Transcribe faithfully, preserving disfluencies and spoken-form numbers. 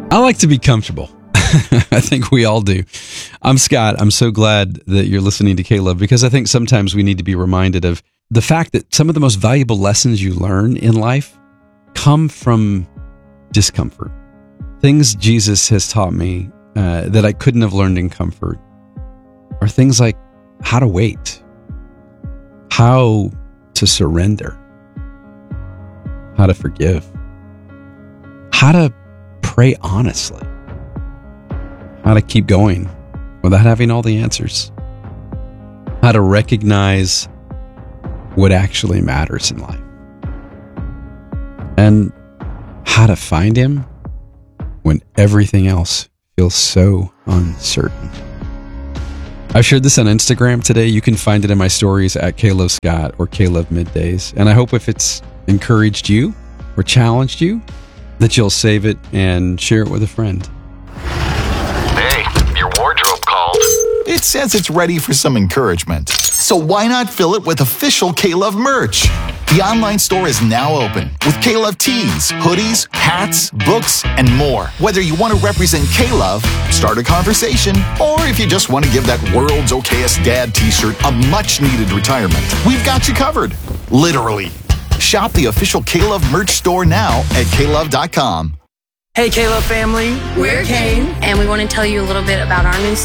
I like to be comfortable. I think we all do. I'm Scott. I'm so glad that you're listening to K-Love, because I think sometimes we need to be reminded of the fact that some of the most valuable lessons you learn in life come from discomfort. Things Jesus has taught me uh, that I couldn't have learned in comfort are things like how to wait, how to surrender, how to forgive, how to pray honestly, how to keep going without having all the answers, how to recognize what actually matters in life, and how to find Him when everything else feels so uncertain. I've shared this on Instagram today. You can find it in my stories at K-Love Scott or K-Love Middays. And I hope if it's encouraged you or challenged you, that you'll save it and share it with a friend. Hey, your wardrobe called. It says it's ready for some encouragement. So why not fill it with official K-Love merch? The online store is now open with K-Love tees, hoodies, hats, books, and more. Whether you want to represent K-Love, start a conversation, or if you just want to give that world's okayest dad t-shirt a much-needed retirement, we've got you covered. Literally. Shop the official K-Love merch store now at K love dot com. Hey, K-Love family. We're Kane, and we want to tell you a little bit about our new